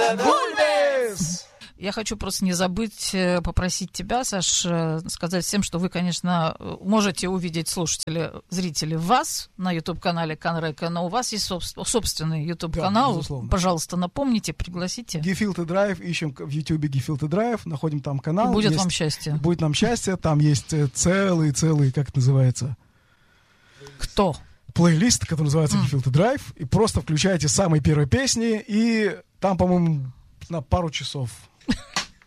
Гульбис! Я хочу просто не забыть попросить тебя, Саш, сказать всем, что вы, конечно, можете увидеть, слушатели, зрители, вас на YouTube-канале Конрека, но у вас есть собственный YouTube-канал. Да, пожалуйста, напомните, пригласите. Gefilte Drive, ищем в YouTube Gefilte Drive, находим там канал. И будет вам счастье. Будет нам счастье, там есть целый, как это называется? Кто? Плейлист, который называется Gefilte Drive, и просто включаете самые первые песни, и там, по-моему, на пару часов